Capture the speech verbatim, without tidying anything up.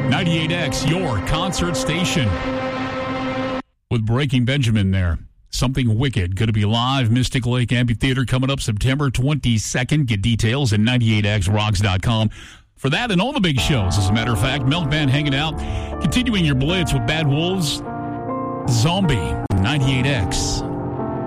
ninety-eight X, your concert station. With Breaking Benjamin there. Something Wicked. Going to be live. Mystic Lake Amphitheater coming up September twenty-second. Get details at ninety-eight x rocks dot com. For that and all the big shows, as a matter of fact, Milkman hanging out. Continuing your blitz with Bad Wolves. Zombie. ninety-eight X.